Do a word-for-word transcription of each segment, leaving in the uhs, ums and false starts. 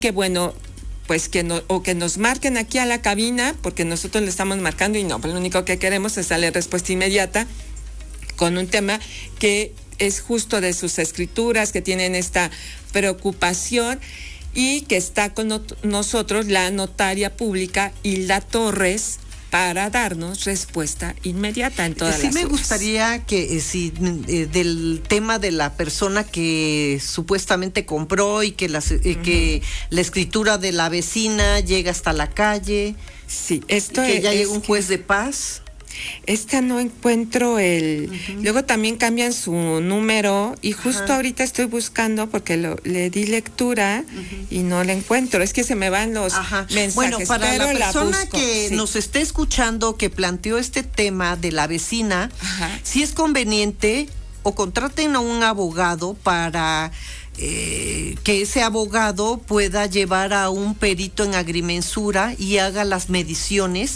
que bueno, pues que no, o que nos marquen aquí a la cabina, porque nosotros le estamos marcando y no, pues lo único que queremos es darle respuesta inmediata con un tema que es justo de sus escrituras, que tienen esta preocupación y que está con not- nosotros la notaria pública Hilda Torres para darnos respuesta inmediata en todas sí las me dudas. gustaría que eh, si eh, del tema de la persona que supuestamente compró y que, las, eh, uh-huh. que la escritura de la vecina llega hasta la calle, sí, esto que es, ya es llega un que... juez de paz. Esta no encuentro el... Uh-huh. Luego también cambian su número y justo uh-huh. ahorita estoy buscando porque lo, le di lectura uh-huh. y no la encuentro. Es que se me van los Ajá. mensajes. Bueno, para pero la persona la busco, que sí. nos esté escuchando, que planteó este tema de la vecina, uh-huh. si es conveniente o contraten a un abogado para... Eh, que ese abogado pueda llevar a un perito en agrimensura y haga las mediciones.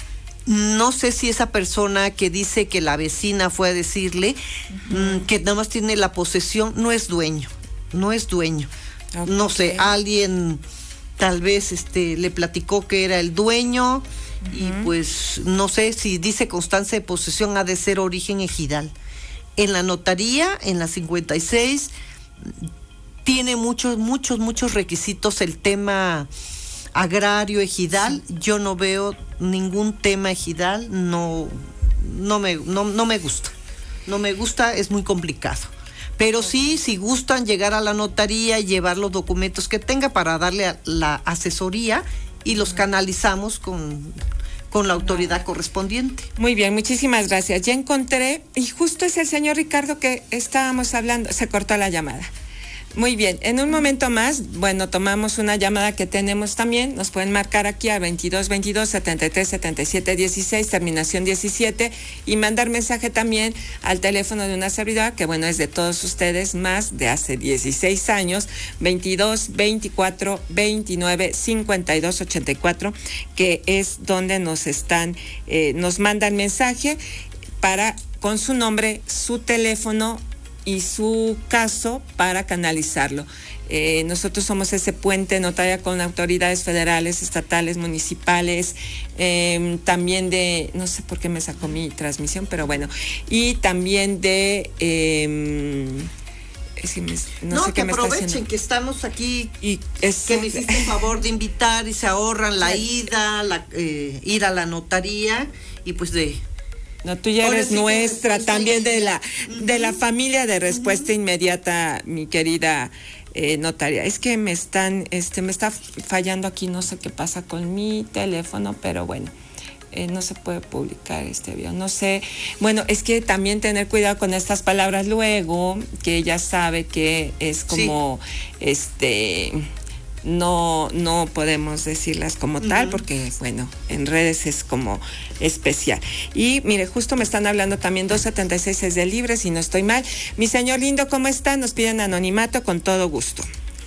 No sé si esa persona que dice que la vecina fue a decirle uh-huh. mmm, que nada más tiene la posesión, no es dueño, no es dueño. Okay. No sé, alguien tal vez este le platicó que era el dueño uh-huh. y pues no sé si dice constancia de posesión ha de ser origen ejidal. En la notaría, en la cincuenta y seis, tiene muchos, muchos, muchos requisitos el tema agrario, ejidal. Sí. Yo no veo ningún tema ejidal, no, no me, no, no me gusta. No me gusta, es muy complicado. Pero sí, si gustan llegar a la notaría y llevar los documentos que tenga para darle a la asesoría y los canalizamos con, con la autoridad correspondiente. Muy bien, muchísimas gracias. Ya encontré, y justo es el señor Ricardo que estábamos hablando, se cortó la llamada. Muy bien, en un momento más, bueno, tomamos una llamada que tenemos también, nos pueden marcar aquí a veintidós veintidós setenta y tres setenta y siete dieciséis, terminación diecisiete, y mandar mensaje también al teléfono de una servidora, que bueno, es de todos ustedes, más de hace dieciséis años, veintidós veinticuatro veintinueve cincuenta y dos ochenta y cuatro, que es donde nos están, eh, nos mandan mensaje para, con su nombre, su teléfono, y su caso para canalizarlo. Eh, nosotros somos ese puente notaria con autoridades federales, estatales, municipales, eh, también de, no sé por qué me sacó mi transmisión, pero bueno, y también de... Eh, Es que me, no, no sé que qué me aprovechen está que estamos aquí y es, que me hiciste el favor de invitar y se ahorran la ida, la, eh, ir a la notaría y pues de... No, tú ya eres sí nuestra, también de la, uh-huh. de la familia de respuesta uh-huh. inmediata, mi querida eh, notaria. Es que me están, este, me está fallando aquí, no sé qué pasa con mi teléfono, pero bueno, eh, no se puede publicar este video. No sé, bueno, es que también tener cuidado con estas palabras luego, que ella sabe que es como, sí. este... No, no podemos decirlas como uh-huh. tal, porque bueno, en redes es como especial. Y mire, justo me están hablando también dos setenta y seis es de libre, si no estoy mal. Mi señor lindo, ¿cómo está? Nos piden anonimato con todo gusto.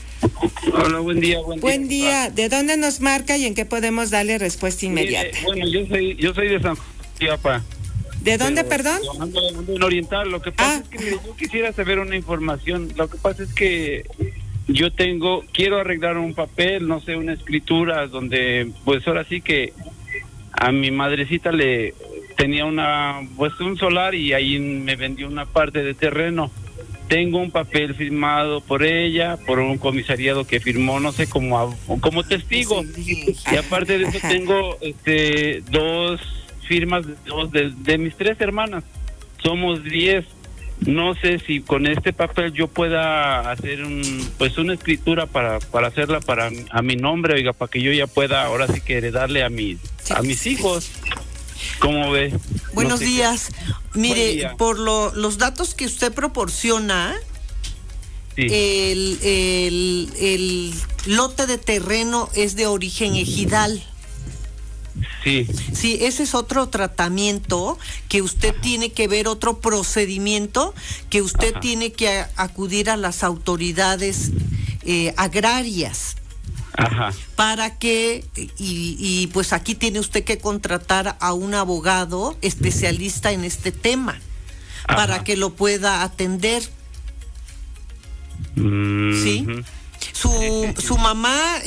Hola, buen día. Buen, buen día. día. ¿De dónde nos marca y en qué podemos darle respuesta inmediata? Mire, bueno, yo soy, yo soy de San Chiapa. ¿De dónde, pero, perdón? En Oriental. Lo que pasa ah. es que mire, yo quisiera saber una información. Lo que pasa es que yo tengo, quiero arreglar un papel, no sé, una escritura donde, pues ahora sí que a mi madrecita le tenía una, pues un solar y ahí me vendió una parte de terreno. Tengo un papel firmado por ella, por un comisariado que firmó, no sé, como, como testigo. Y aparte de eso tengo este dos firmas de, dos de, de mis tres hermanas. Somos diez. No sé si con este papel yo pueda hacer un, pues una escritura para para hacerla para a mi nombre, oiga, para que yo ya pueda ahora sí que heredarle a mis a mis hijos. ¿Cómo ve? Buenos no sé días. Qué. Mire, día. por lo, los datos que usted proporciona, sí. el, el, el lote de terreno es de origen ejidal. Sí. Sí, ese es otro tratamiento que usted Ajá. tiene que ver, otro procedimiento que usted Ajá. tiene que a, acudir a las autoridades eh, agrarias. Ajá. Para que, y, y pues aquí tiene usted que contratar a un abogado especialista en este tema, Ajá. para que lo pueda atender. Mm-hmm. ¿Sí? Su, su mamá